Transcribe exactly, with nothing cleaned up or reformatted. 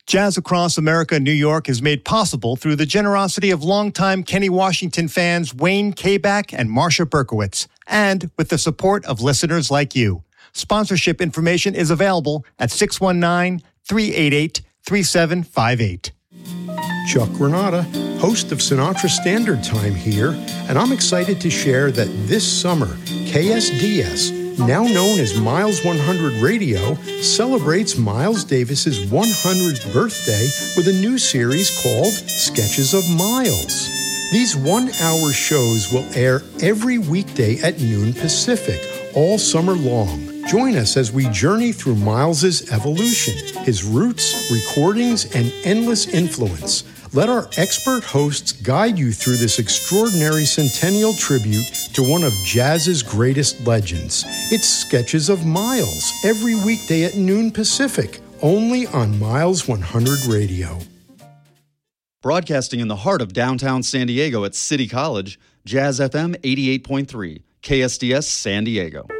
Jazz Across America and New York is made possible through the generosity of longtime Kenny Washington fans Wayne Kabak and Marsha Berkowitz, and with the support of listeners like you. Sponsorship information is available at six one nine, three eight eight, three seven five eight. Chuck Granata, host of Sinatra Standard Time here, and I'm excited to share that this summer, K S D S, now known as Miles one hundred Radio, celebrates Miles Davis's one hundredth birthday with a new series called Sketches of Miles. These one-hour shows will air every weekday at noon Pacific, all summer long. Join us as we journey through Miles's evolution, his roots, recordings, and endless influence. Let our expert hosts guide you through this extraordinary centennial tribute to one of jazz's greatest legends. It's Sketches of Miles, every weekday at noon Pacific, only on Miles one hundred Radio. Broadcasting in the heart of downtown San Diego at City College, Jazz F M eighty-eight point three, K S D S San Diego.